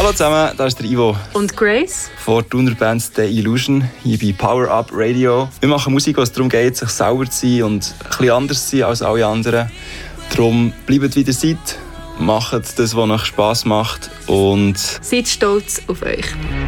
Hallo zusammen, da ist der Ivo. Und Grace. Von der Band The Illusion, hier bei Power Up Radio. Wir machen Musik, wo es darum geht, sich selber zu sein und ein bisschen anders zu sein als alle anderen. Darum bleibt wie ihr seid, macht das, was euch Spass macht und seid stolz auf euch.